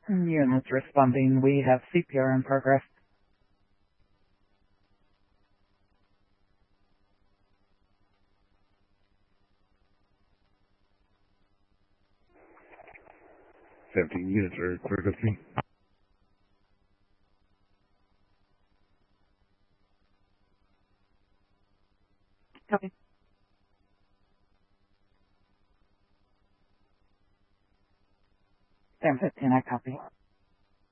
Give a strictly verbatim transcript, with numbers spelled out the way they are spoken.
Units responding. We have C P R in progress. seventeen units are critical to me. Copy. Sam fifteen, I copy.